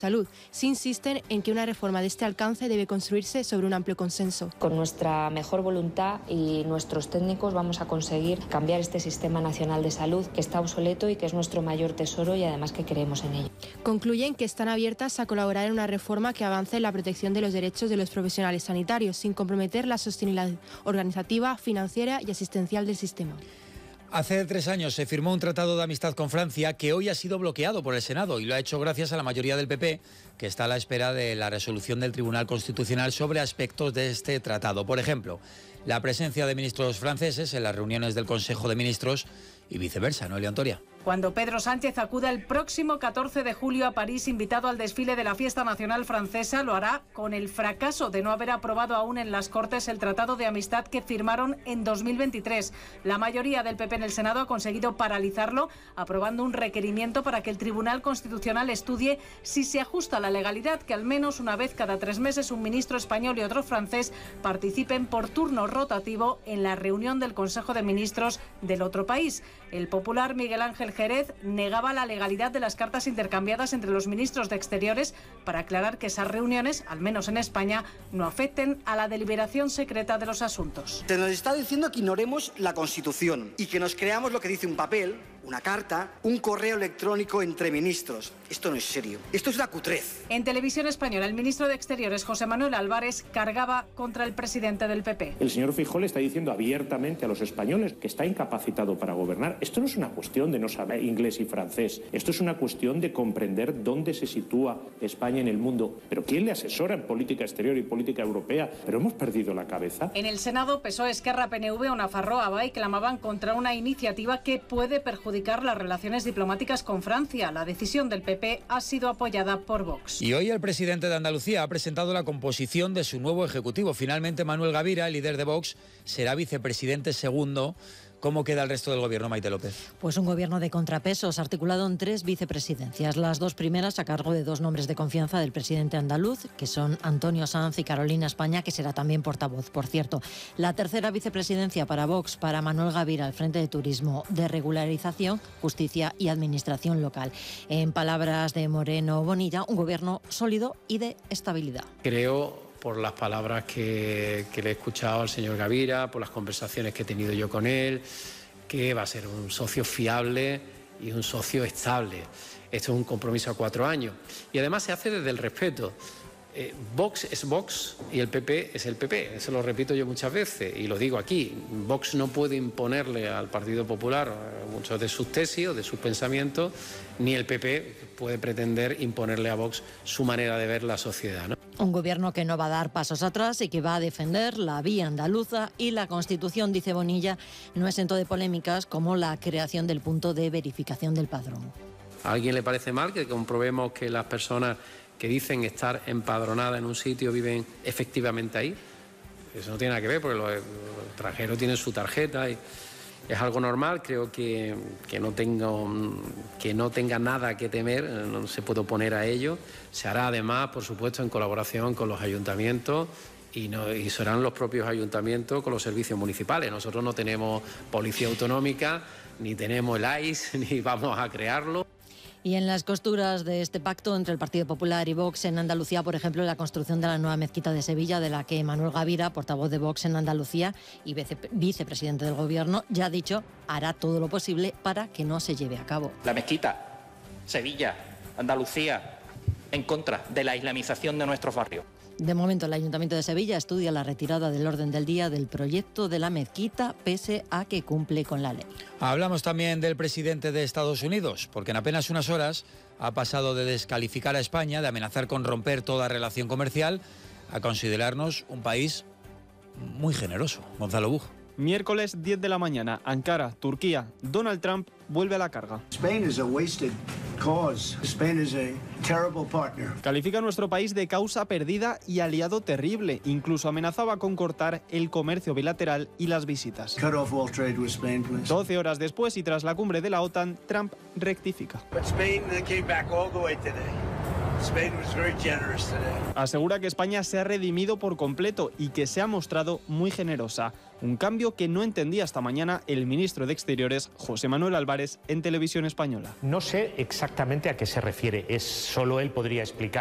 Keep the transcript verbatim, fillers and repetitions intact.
salud. Sí insisten en que una reforma de este alcance debe construirse sobre un amplio consenso. Con nuestra mejor voluntad y nuestros técnicos vamos a conseguir cambiar este sistema nacional de salud que está obsoleto y que es nuestro mayor tesoro y además que creemos en ello. Concluyen que están abiertas a colaborar en una reforma que avance en la protección de los derechos de los profesionales sanitarios sin comprometer la sostenibilidad organizativa, financiera y asistencial del sistema. Hace tres años se firmó un tratado de amistad con Francia que hoy ha sido bloqueado por el Senado y lo ha hecho gracias a la mayoría del P P, que está a la espera de la resolución del Tribunal Constitucional sobre aspectos de este tratado. Por ejemplo, la presencia de ministros franceses en las reuniones del Consejo de Ministros y viceversa, ¿no, Leontoria? Cuando Pedro Sánchez acuda el próximo catorce de julio a París, invitado al desfile de la Fiesta Nacional Francesa, lo hará con el fracaso de no haber aprobado aún en las Cortes el Tratado de Amistad que firmaron en dos mil veintitrés. La mayoría del P P en el Senado ha conseguido paralizarlo, aprobando un requerimiento para que el Tribunal Constitucional estudie si se ajusta a la legalidad que al menos una vez cada tres meses un ministro español y otro francés participen por turno rotativo en la reunión del Consejo de Ministros del otro país. El popular Miguel Ángel Jerez negaba la legalidad de las cartas intercambiadas entre los ministros de Exteriores para aclarar que esas reuniones, al menos en España, no afecten a la deliberación secreta de los asuntos. Se nos está diciendo que ignoremos la Constitución y que nos creamos lo que dice un papel, una carta, un correo electrónico entre ministros. Esto no es serio. Esto es una cutrez. En Televisión Española, el ministro de Exteriores, José Manuel Álvarez, cargaba contra el presidente del P P. El señor Feijóo le está diciendo abiertamente a los españoles que está incapacitado para gobernar. Esto no es una cuestión de no saber inglés y francés. Esto es una cuestión de comprender dónde se sitúa España en el mundo. ¿Pero quién le asesora en política exterior y política europea? ¿Pero hemos perdido la cabeza? En el Senado, P S O E, Esquerra, P N V o Nafarroa Bai clamaban contra una iniciativa que puede perjudicar las relaciones diplomáticas con Francia. La decisión del P P ha sido apoyada por Vox. Y hoy el presidente de Andalucía ha presentado la composición de su nuevo ejecutivo. Finalmente, Manuel Gavira, el líder de Vox, será vicepresidente segundo. ¿Cómo queda el resto del gobierno, Maite López? Pues un gobierno de contrapesos, articulado en tres vicepresidencias. Las dos primeras a cargo de dos nombres de confianza del presidente andaluz, que son Antonio Sanz y Carolina España, que será también portavoz, por cierto. La tercera vicepresidencia para Vox, para Manuel Gavira, al frente de Turismo, de Regularización, Justicia y Administración Local. En palabras de Moreno Bonilla, un gobierno sólido y de estabilidad. Creo, por las palabras que, que le he escuchado al señor Gavira, por las conversaciones que he tenido yo con él, que va a ser un socio fiable y un socio estable. Esto es un compromiso a cuatro años. Y además se hace desde el respeto. Eh, Vox es Vox y el P P es el P P. Eso lo repito yo muchas veces y lo digo aquí. Vox no puede imponerle al Partido Popular muchos de sus tesis o de sus pensamientos, ni el P P puede pretender imponerle a Vox su manera de ver la sociedad, ¿no? Un gobierno que no va a dar pasos atrás y que va a defender la vía andaluza y la Constitución, dice Bonilla, no exento de polémicas como la creación del punto de verificación del padrón. ¿A alguien le parece mal que comprobemos que las personas que dicen estar empadronadas en un sitio viven efectivamente ahí? Eso no tiene nada que ver porque los extranjeros tienen su tarjeta y es algo normal. Creo que, que, no tengo, que no tenga nada que temer, no se puede oponer a ello. Se hará además, por supuesto, en colaboración con los ayuntamientos y, no, y serán los propios ayuntamientos con los servicios municipales. Nosotros no tenemos policía autonómica, ni tenemos el A I S, ni vamos a crearlo. Y en las costuras de este pacto entre el Partido Popular y Vox en Andalucía, por ejemplo, la construcción de la nueva mezquita de Sevilla, de la que Manuel Gavira, portavoz de Vox en Andalucía y vice, vicepresidente del Gobierno, ya ha dicho, hará todo lo posible para que no se lleve a cabo. La mezquita, Sevilla, Andalucía, en contra de la islamización de nuestros barrios. De momento, el Ayuntamiento de Sevilla estudia la retirada del orden del día del proyecto de la mezquita, pese a que cumple con la ley. Hablamos también del presidente de Estados Unidos, porque en apenas unas horas ha pasado de descalificar a España, de amenazar con romper toda relación comercial, a considerarnos un país muy generoso. Gonzalo Bug. Miércoles diez de la mañana, Ankara, Turquía. Donald Trump vuelve a la carga. Spain is a wasted cause. Spain is a terrible partner. Califica a nuestro país de causa perdida y aliado terrible. Incluso amenazaba con cortar el comercio bilateral y las visitas. Cut off all trade with Spain, please. doce horas después y tras la cumbre de la OTAN, Trump rectifica. But Spain came back all the way today. Asegura que España se ha redimido por completo y que se ha mostrado muy generosa. Un cambio que no entendía hasta mañana el ministro de Exteriores, José Manuel Álvarez, en Televisión Española. No sé exactamente a qué se refiere. Es solo él podría explicar.